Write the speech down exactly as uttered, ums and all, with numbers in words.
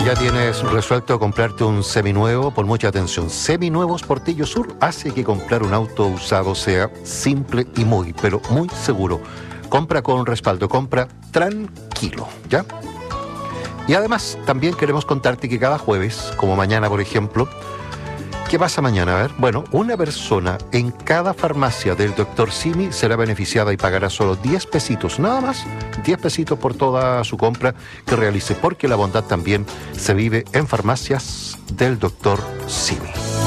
ya tienes resuelto comprarte un seminuevo, pon mucha atención. Seminuevos Portillo Sur hace que comprar un auto usado sea simple y muy, pero muy seguro. Compra con respaldo, compra tranquilo, ¿ya? Y además, también queremos contarte que cada jueves, como mañana por ejemplo, ¿qué pasa mañana? A ver, bueno, una persona en cada farmacia del doctor Simi será beneficiada y pagará solo diez pesitos, nada más, diez pesitos por toda su compra que realice, porque la bondad también se vive en farmacias del doctor Simi.